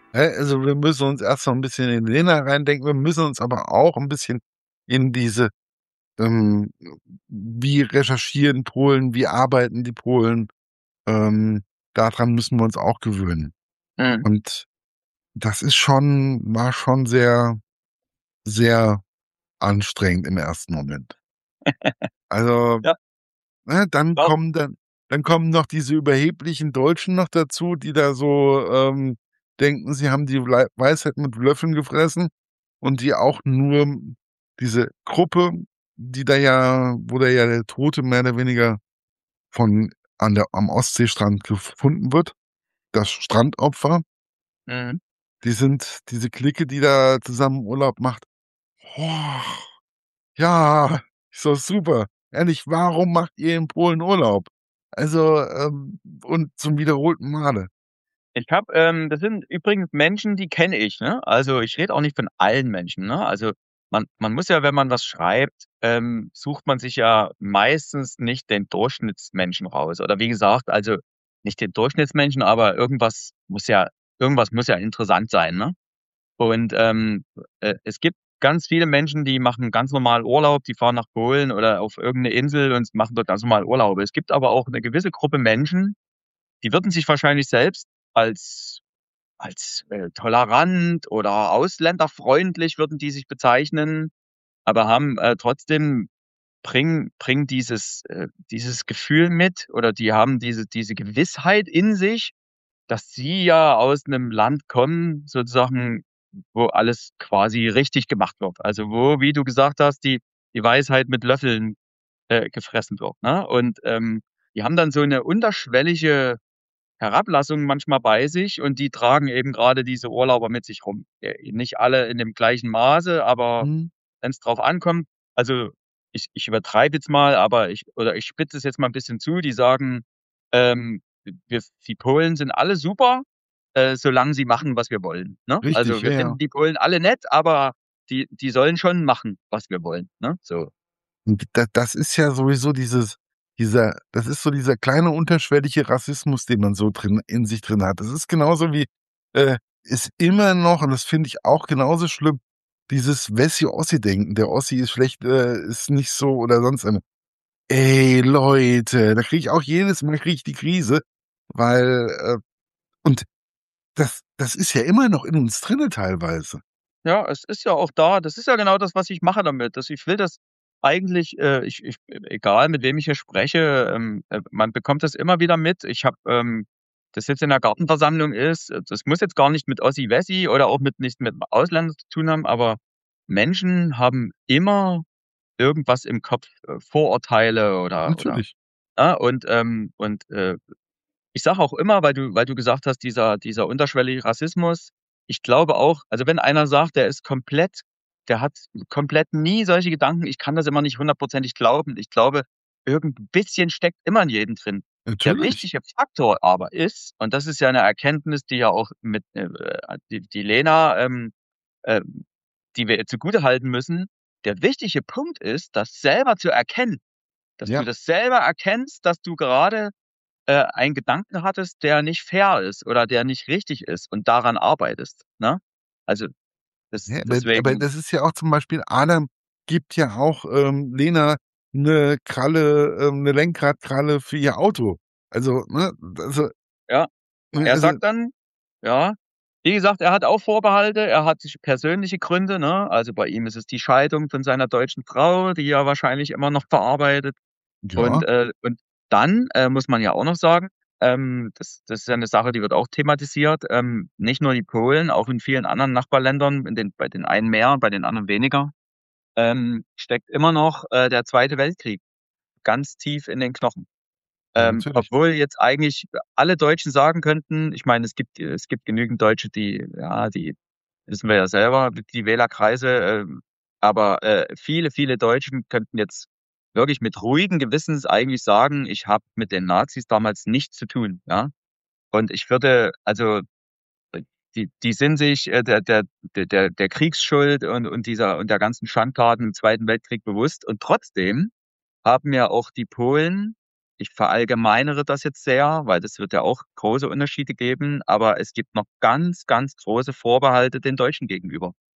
Also wir müssen uns erst noch ein bisschen in Lena reindenken, wir müssen uns aber auch ein bisschen in diese, ähm, wie recherchieren Polen, wie arbeiten die Polen, ähm, daran müssen wir uns auch gewöhnen. Mhm. Und das war schon sehr, sehr anstrengend im ersten Moment. Also, Ja, ne, glaub, dann kommen noch diese überheblichen Deutschen noch dazu, die da so denken, sie haben die Weisheit mit Löffeln gefressen und die auch nur diese Gruppe, wo da ja der Tote mehr oder weniger am Ostseestrand gefunden wird, das Strandopfer, mhm. diese Clique, die da zusammen Urlaub macht. Oh, ja, ist doch super. Ehrlich, warum macht ihr in Polen Urlaub? Also, und zum wiederholten Male. Das sind übrigens Menschen, die kenne ich, ne? Also ich rede auch nicht von allen Menschen, ne? Also man muss ja, wenn man was schreibt, sucht man sich ja meistens nicht den Durchschnittsmenschen raus. Oder wie gesagt, also nicht den Durchschnittsmenschen, aber irgendwas muss ja interessant sein, ne? Und es gibt ganz viele Menschen, die machen ganz normal Urlaub, die fahren nach Polen oder auf irgendeine Insel und machen dort ganz normal Urlaub. Es gibt aber auch eine gewisse Gruppe Menschen, die würden sich wahrscheinlich selbst als tolerant oder ausländerfreundlich würden die sich bezeichnen, aber haben trotzdem bringen dieses Gefühl mit oder die haben diese Gewissheit in sich, dass sie ja aus einem Land kommen, sozusagen, wo alles quasi richtig gemacht wird. Also wo, wie du gesagt hast, die Weisheit mit Löffeln gefressen wird. Ne? Und die haben dann so eine unterschwellige Herablassung manchmal bei sich und die tragen eben gerade diese Urlauber mit sich rum. Nicht alle in dem gleichen Maße, aber Mhm. wenn es drauf ankommt, also ich übertreibe jetzt mal, oder ich spitze es jetzt mal ein bisschen zu, die sagen, die Polen sind alle super, solange sie machen, was wir wollen. Ne? Richtig, Also ja, wir ja. finden die Polen alle nett, aber die sollen schon machen, was wir wollen. Ne? So. Und das ist ja sowieso das ist so dieser kleine unterschwellige Rassismus, den man so in sich drin hat. Das ist genauso wie, ist immer noch, und das finde ich auch genauso schlimm, dieses Wessi-Ossi-Denken. Der Ossi ist schlecht, ist nicht so oder sonst eine. Ey, Leute, da kriege ich auch jedes Mal kriege ich die Krise, weil, und das ist ja immer noch in uns drinne teilweise. Ja, es ist ja auch da. Das ist ja genau das, was ich mache damit. Dass ich will das eigentlich, egal mit wem ich hier spreche, man bekommt das immer wieder mit. Ich habe, das jetzt in der Gartenversammlung ist, das muss jetzt gar nicht mit Ossi Wessi oder auch nicht mit Ausländern zu tun haben, aber Menschen haben immer irgendwas im Kopf, Vorurteile oder Natürlich. ich sage auch immer, weil du gesagt hast, dieser unterschwellige Rassismus, ich glaube auch, also wenn einer sagt, der hat komplett nie solche Gedanken, ich kann das immer nicht hundertprozentig glauben. Ich glaube, irgend bisschen steckt immer in jedem drin. Der Natürlich. wichtige Faktor aber ist, und das ist ja eine Erkenntnis, die ja auch die Lena, äh, die wir ihr zugute halten müssen, der wichtige Punkt ist, das selber zu erkennen, dass du Ja. das selber erkennst, dass du gerade einen Gedanken hattest, der nicht fair ist oder der nicht richtig ist und daran arbeitest. Ne? Also Ja, aber deswegen, das ist ja auch zum Beispiel, Adam gibt ja auch Lena eine Kralle, eine Lenkradkralle für ihr Auto. Also, ne, ja, er also, sagt dann, ja, wie gesagt, er hat auch Vorbehalte, er hat sich persönliche Gründe, ne? Also bei ihm ist es die Scheidung von seiner deutschen Frau, die er wahrscheinlich immer noch verarbeitet. ja, Und dann muss man ja auch noch sagen, das ist ja eine Sache, die wird auch thematisiert. Nicht nur die Polen, auch in vielen anderen Nachbarländern, bei den einen mehr, bei den anderen weniger, steckt immer noch der Zweite Weltkrieg ganz tief in den Knochen. ja, natürlich. Obwohl jetzt eigentlich alle Deutschen sagen könnten, ich meine, es gibt genügend Deutsche, die wissen wir ja selber, die Wählerkreise, aber viele Deutschen könnten jetzt wirklich mit ruhigen Gewissens eigentlich sagen, ich habe mit den Nazis damals nichts zu tun, ja. Und ich würde, also die sind sich der Kriegsschuld und der ganzen Schandtaten im Zweiten Weltkrieg bewusst. Und trotzdem haben ja auch die Polen ich verallgemeinere das jetzt sehr, weil das wird ja auch große Unterschiede geben, aber es gibt noch ganz, ganz große Vorbehalte den Deutschen gegenüber.